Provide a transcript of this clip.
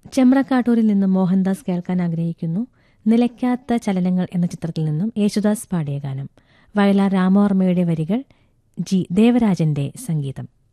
ചെമ്പ്രക്കാട്ടൂരിൽ നിന്നും മോഹൻദാസ് കേൾക്കാൻ ആഗ്രഹിക്കുന്നു. നിലയ്ക്കാത്ത ചലനങ്ങൾ എന്ന ചിത്രത്തിൽ നിന്നും യേശുദാസ് പാടിയ ഗാനം. വയലാർ രാമവർമ്മയുടെ വരികൾ, ജി ദേവരാജന്റെ സംഗീതം.